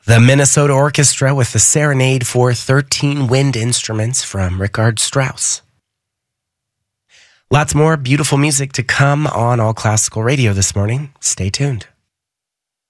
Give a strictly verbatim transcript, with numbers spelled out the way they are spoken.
The Minnesota Orchestra with the Serenade for thirteen Wind Instruments from Richard Strauss. Lots more beautiful music to come on All Classical Radio this morning. Stay tuned.